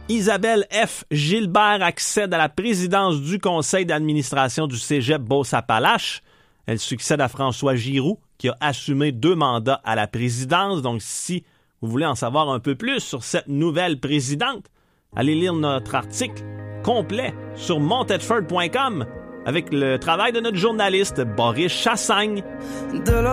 Isabelle F. Gilbert accède à la présidence du conseil d'administration du Cégep Beauce-Appalaches. Elle succède à François Giroux, qui a assumé 2 mandats à la présidence. Donc, si vous voulez en savoir un peu plus sur cette nouvelle présidente, allez lire notre article complet sur montedford.com avec le travail de notre journaliste Boris Chassagne.